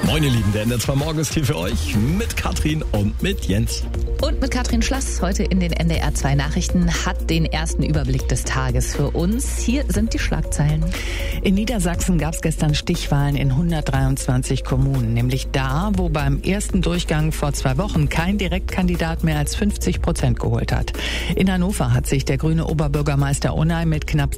Moin ihr Lieben, der NDR2 Morgen ist hier für euch mit Katrin und mit Jens. Und mit Katrin Schlass heute in den NDR2 Nachrichten hat den ersten Überblick des Tages für uns. Hier sind die Schlagzeilen. In Niedersachsen gab es gestern Stichwahlen in 123 Kommunen, nämlich da, wo beim ersten Durchgang vor 2 Wochen kein Direktkandidat mehr als 50% geholt hat. In Hannover hat sich der grüne Oberbürgermeister Onay mit knapp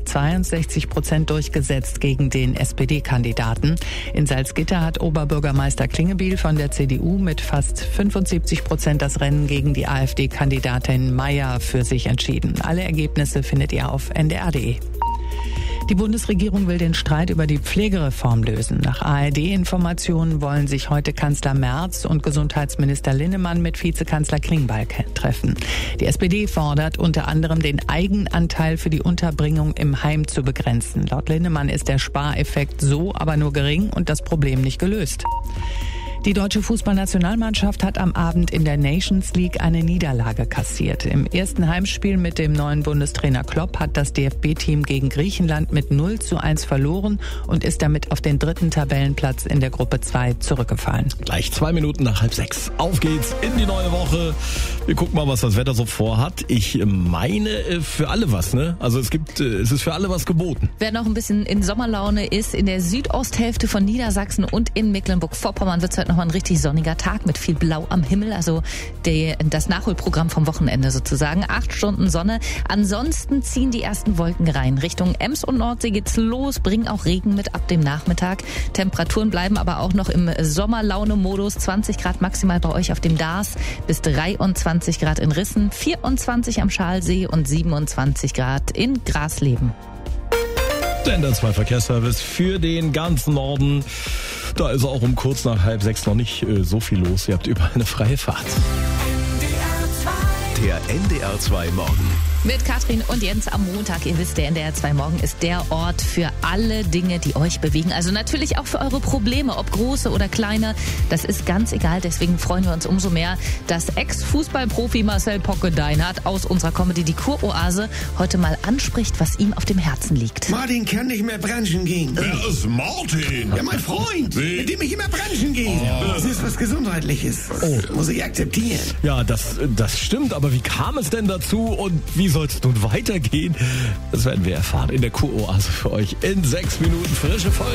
62% durchgesetzt gegen den SPD-Kandidaten. In Salzgitter hat Oberbürgermeister Klingebiel von der CDU mit fast 75% das Rennen gegen die AfD-Kandidatin Mayer für sich entschieden. Alle Ergebnisse findet ihr auf ndr.de. Die Bundesregierung will den Streit über die Pflegereform lösen. Nach ARD-Informationen wollen sich heute Kanzler Merz und Gesundheitsminister Linnemann mit Vizekanzler Klingbeil treffen. Die SPD fordert unter anderem, den Eigenanteil für die Unterbringung im Heim zu begrenzen. Laut Linnemann ist der Spareffekt so aber nur gering und das Problem nicht gelöst. Die deutsche Fußballnationalmannschaft hat am Abend in der Nations League eine Niederlage kassiert. Im ersten Heimspiel mit dem neuen Bundestrainer Klopp hat das DFB-Team gegen Griechenland mit 0:1 verloren und ist damit auf den 3. Tabellenplatz in der Gruppe 2 zurückgefallen. Gleich 2 Minuten nach 5:30. Auf geht's in die neue Woche. Wir gucken mal, was das Wetter so vorhat. Ich meine, für alle was, ne? Also es ist für alle was geboten. Wer noch ein bisschen in Sommerlaune ist, in der Südosthälfte von Niedersachsen und in Mecklenburg-Vorpommern wird es heute noch mal ein richtig sonniger Tag mit viel Blau am Himmel, also das Nachholprogramm vom Wochenende sozusagen. 8 Stunden Sonne. Ansonsten ziehen die ersten Wolken rein. Richtung Ems und Nordsee geht's los, bringen auch Regen mit ab dem Nachmittag. Temperaturen bleiben aber auch noch im Sommerlaune-Modus. 20 Grad maximal bei euch auf dem Dars, bis 23 Grad in Rissen, 24 am Schalsee und 27 Grad in Grasleben. Der NDR2 Verkehrsservice für den ganzen Norden. Da ist auch um kurz nach 5:30 noch nicht so viel los. Ihr habt überall eine freie Fahrt. Der NDR2 Morgen. Mit Katrin und Jens am Montag. Ihr wisst, der NDR2 Morgen ist der Ort für alle Dinge, die euch bewegen. Also natürlich auch für eure Probleme, ob große oder kleine. Das ist ganz egal. Deswegen freuen wir uns umso mehr, dass Ex-Fußballprofi Marcel Pocke-Deinhardt aus unserer Comedy Die Kuroase heute mal anspricht, was ihm auf dem Herzen liegt. Martin kann nicht mehr branchen gehen. Wer ist Martin? Ja, mein Freund, Wie? mit dem ich immer branchen gehe. Das ist was Gesundheitliches. Muss ich akzeptieren. Ja, das stimmt. Aber wie kam es denn dazu und wie soll es nun weitergehen? Das werden wir erfahren in der Kuroase für euch in 6 Minuten frische Folge.